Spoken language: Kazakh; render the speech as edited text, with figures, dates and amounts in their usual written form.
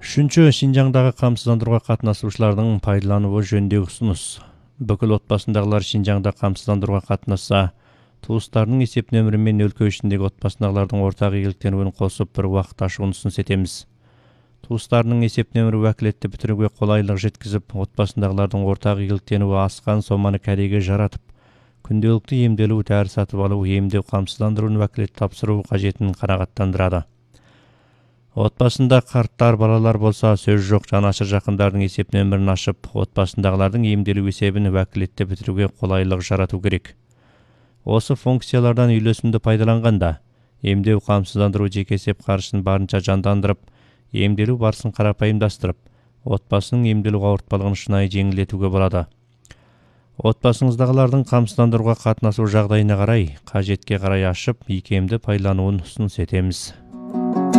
Үшінші, Шинжаңдағы қамсыздандыруға қатынасушылардың пайдалануы жөніндегі ұсыныс. Бүкіл отбасындағылар Шинжаңда қамсыздандыруға қатынасса, туыстарының есеп нөмірі мен өлкө ішіндегі отбасындағылардың ортақ игіліктенуін қосып бір уақыт ашуын ұсыныс етеміз. Туыстарының есеп нөмірі уәкілетті бітіруге қолайлық жеткізіп, отбасындағылардың ортақ игіліктенуі асқан соманы кәдеге жаратып, күнделікті емделу, дәрі сатып алу, емдеу, қамсыздандыруын уәкілетті тапсыру қажетін қанағаттандырады. Отбасында қарттар, балалар болса, сөз жоқ, жанашыр жақындардың есеп нөмірін ашып, отбасындағылардың емделу есебін уәкілетті бітіруге қолайлық жарату керек. Осы функциялардан үйлесімді пайдаланғанда, емдеу, қамсыздандыру жеке есеп қаржысын барынша жандандырып, емделу барысын қарапайымдастырып, отбасының емделу ауыртпалығын шынайы жеңілдетуге болады. Отбасыңыздағылардың қамсыздандыруға қатынасу жағдайына қарай, қажетке қарай ашып, икемді пайдалануын ұсыныс етеміз.